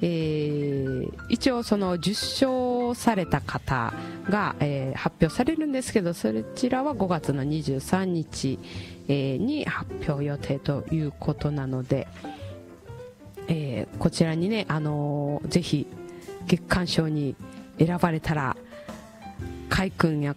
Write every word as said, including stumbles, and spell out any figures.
えー、一応その受賞された方が、えー、発表されるんですけど、そちらはごがつのにじゅうさんにち、えー、に発表予定ということなので、えー、こちらにね、あのー、ぜひ月間賞に選ばれたら、海君や